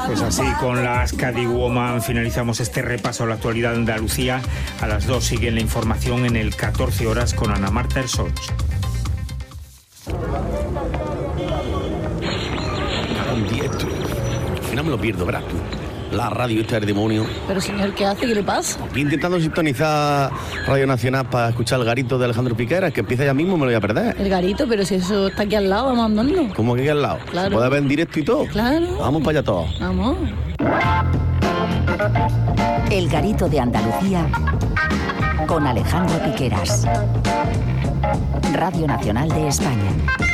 Pues así, con las Caddywoman finalizamos este repaso a la actualidad de Andalucía. A las 2 sigue la información en el 14 horas con Ana Marta Ersoch. Al final me lo pierdo, verás tú. La radio esta del demonio. Pero señor, ¿qué hace? ¿Qué le pasa? Estoy intentando sintonizar Radio Nacional para escuchar el garito de Alejandro Piqueras, que empieza ya mismo, me lo voy a perder. El garito, pero si eso está aquí al lado, vamos andando. ¿Cómo que aquí al lado? Claro. ¿Se puede ver en directo y todo? Claro. Vamos para allá todos. Vamos. El garito de Andalucía con Alejandro Piqueras. Radio Nacional de España.